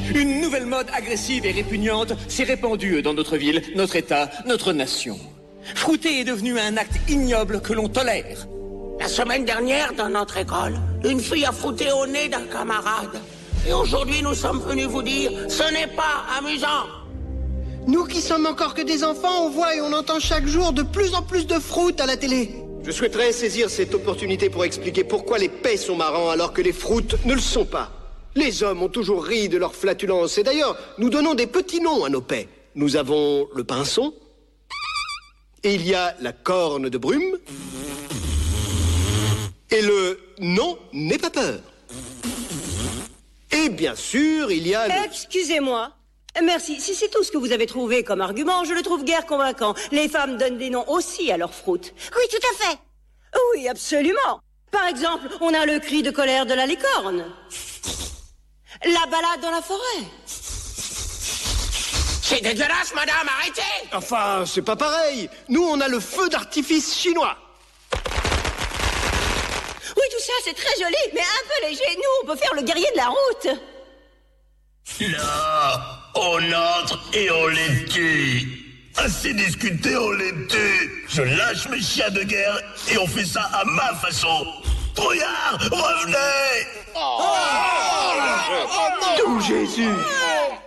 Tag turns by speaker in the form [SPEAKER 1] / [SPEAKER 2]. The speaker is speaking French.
[SPEAKER 1] Une nouvelle mode agressive et répugnante s'est répandue dans notre ville, notre État, notre nation. Frouter est devenu un acte ignoble que l'on tolère.
[SPEAKER 2] La semaine dernière, dans notre école, une fille a frotté au nez d'un camarade. Et aujourd'hui, nous sommes venus vous dire, ce n'est pas amusant.
[SPEAKER 3] Nous qui sommes encore que des enfants, on voit et on entend chaque jour de plus en plus de froutes à la télé.
[SPEAKER 4] Je souhaiterais saisir cette opportunité pour expliquer pourquoi les paix sont marrants alors que les froutes ne le sont pas. Les hommes ont toujours ri de leur flatulence et d'ailleurs, nous donnons des petits noms à nos paix. Nous avons le pinson, et il y a la corne de brume, et le non n'est pas peur. Et bien sûr, il y a le...
[SPEAKER 5] Excusez-moi. Merci. Si c'est tout ce que vous avez trouvé comme argument, je le trouve guère convaincant. Les femmes donnent des noms aussi à leurs froutes.
[SPEAKER 6] Oui, tout à fait.
[SPEAKER 5] Oui, absolument. Par exemple, on a le cri de colère de la licorne. La balade dans la forêt.
[SPEAKER 2] C'est dégueulasse, madame, arrêtez!
[SPEAKER 4] Enfin, c'est pas pareil. Nous, on a le feu d'artifice chinois.
[SPEAKER 5] Oui, tout ça, c'est très joli, mais un peu léger. Nous, on peut faire le guerrier de la route.
[SPEAKER 7] Là, on entre et on les tue. Assez discuté, on les tue. Je lâche mes chiens de guerre et on fait ça à ma façon. Trouillard, revenez!
[SPEAKER 4] Oh, Jésus!